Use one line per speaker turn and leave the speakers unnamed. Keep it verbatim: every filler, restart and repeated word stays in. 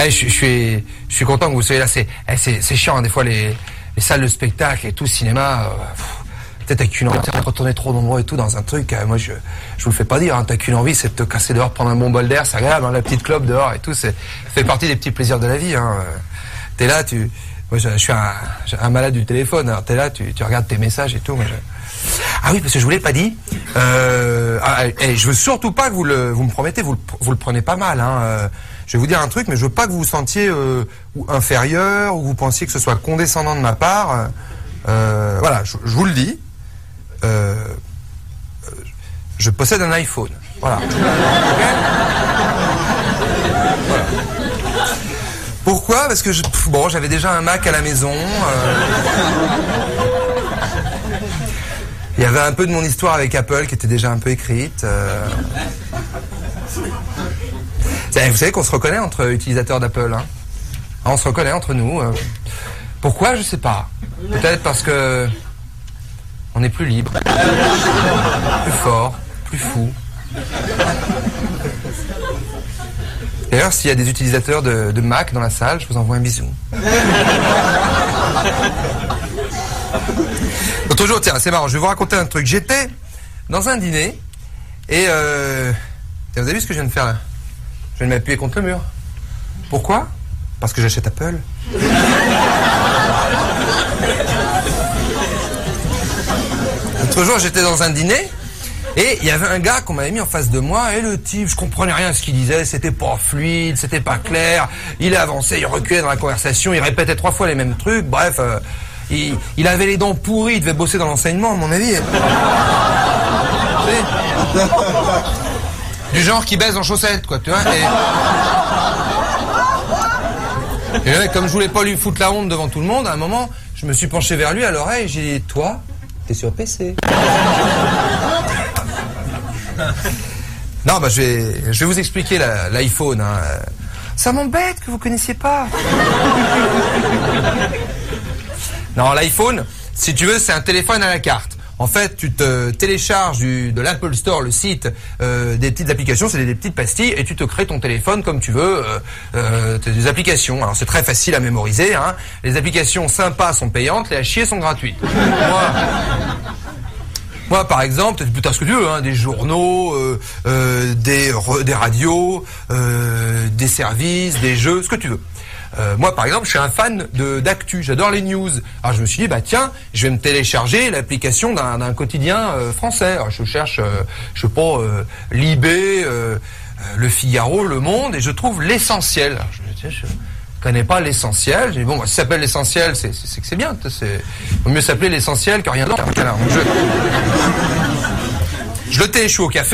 Allez, je, je suis, je suis content que vous soyez là. C'est, c'est, c'est chiant, hein, des fois les, les salles de spectacle et tout, cinéma. Euh, Peut-être t'as qu'une envie, quand on est trop nombreux et tout dans un truc, euh, moi je, je vous le fais pas dire, hein, t'as qu'une envie, c'est de te casser dehors, prendre un bon bol d'air, c'est agréable, hein, la petite clope dehors et tout, c'est, ça fait partie des petits plaisirs de la vie. Hein. T'es là, tu, moi je, je suis un, un malade du téléphone, alors t'es là, tu, tu regardes tes messages et tout. Moi, je... Ah oui, parce que je vous l'ai pas dit. Euh, ah, et je veux surtout pas que vous le, vous me promettez, vous le, vous le prenez pas mal. Hein, euh, je vais vous dire un truc, mais je veux pas que vous vous sentiez euh, inférieur ou vous pensiez que ce soit condescendant de ma part. Euh, voilà, je, je vous le dis. Euh, je possède un iPhone. Voilà. Okay. Voilà. Pourquoi? Parce que je, pff, bon, j'avais déjà un Mac à la maison. Euh, il y avait un peu de mon histoire avec Apple qui était déjà un peu écrite. Euh, vous savez qu'on se reconnaît entre utilisateurs d'Apple. Hein. On se reconnaît entre nous. Euh, pourquoi? Je sais pas. Peut-être parce que on est plus libre, plus fort, plus fou. D'ailleurs, s'il y a des utilisateurs de, de Mac dans la salle, je vous envoie un bisou. L'autre jour, tiens, c'est marrant, je vais vous raconter un truc. J'étais dans un dîner et euh, vous avez vu ce que je viens de faire là? Je viens de m'appuyer contre le mur. Pourquoi? Parce que j'achète Apple. L'autre jour, j'étais dans un dîner et il y avait un gars qu'on m'avait mis en face de moi et le type, je comprenais rien à ce qu'il disait, c'était pas fluide, c'était pas clair, il avançait, il reculait dans la conversation, il répétait trois fois les mêmes trucs, bref, euh, il, il avait les dents pourries, il devait bosser dans l'enseignement à mon avis. Du genre qui baise en chaussettes, quoi, tu vois. Et, et là, comme je voulais pas lui foutre la honte devant tout le monde, à un moment, je me suis penché vers lui à l'oreille et j'ai dit, toi, t'es sur P C. Non, bah je vais, je vais vous expliquer la, l'iPhone. Hein. Ça m'embête que vous connaissiez pas. Non, l'iPhone, si tu veux, c'est un téléphone à la carte. En fait, tu te télécharges du, de l'Apple Store, le site, euh, des petites applications, c'est des, des petites pastilles, et tu te crées ton téléphone comme tu veux, euh, euh, des applications. Alors c'est très facile à mémoriser. Hein. Les applications sympas sont payantes, les à chier sont gratuites. Moi, moi par exemple, putain ce que tu veux, hein, des journaux, euh, euh, des, des radios, euh, des services, des jeux, ce que tu veux. Euh, moi, par exemple, je suis un fan de d'actu. J'adore les news. Alors, je me suis dit, bah tiens, je vais me télécharger l'application d'un, d'un quotidien euh, français. Alors, je cherche, euh, je sais pas, euh, Libé, euh, euh, Le Figaro, Le Monde, et je trouve l'essentiel. Alors, je me dis, tiens, je connais pas l'essentiel. J'ai dit, bon, bah, si ça s'appelle l'essentiel, c'est, c'est, c'est que c'est bien. C'est, vaut mieux s'appeler l'essentiel que rien d'autre. Alors, je, je le télécharge au café.